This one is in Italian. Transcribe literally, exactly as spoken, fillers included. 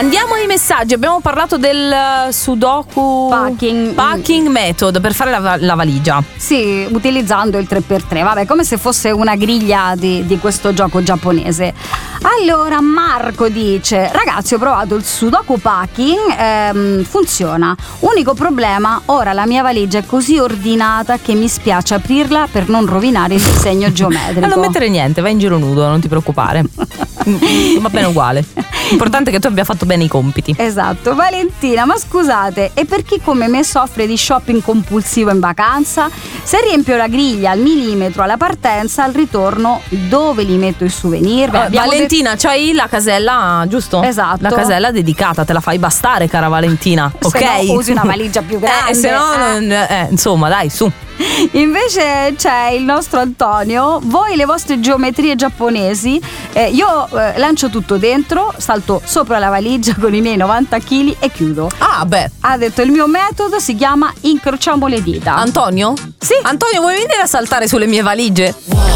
Andiamo ai messaggi. Abbiamo parlato del Sudoku Packing. packing method per fare la, la valigia. Sì, utilizzando il tre per tre, vabbè, come se fosse una griglia di, di questo gioco giapponese. Allora Marco dice: ragazzi, ho provato il Sudoku packing, ehm, funziona. Unico problema, ora la mia valigia è così ordinata che mi spiace aprirla per non rovinare il disegno geometrico. Ma non mettere niente, vai in giro nudo, non ti preoccupare. Va bene uguale. L'importante è che tu abbia fatto bene i compiti. Esatto. Valentina, ma scusate, e per chi come me soffre di shopping compulsivo in vacanza, se riempio la griglia al millimetro alla partenza, al ritorno dove li metto i souvenir? Beh, Eh, Valentina, c'hai la casella, giusto? Esatto. La casella dedicata, te la fai bastare, cara Valentina. Ok? Se no usi una valigia più grande. Eh, se no, Eh. non- eh, insomma, dai, su. Invece c'è il nostro Antonio. Voi le vostre geometrie giapponesi, eh, io eh, lancio tutto dentro, salto sopra la valigia con i miei novanta chili e chiudo. Ah, beh. Ha detto: il mio metodo si chiama incrociamo le dita. Antonio? Sì. Antonio, vuoi venire a saltare sulle mie valigie?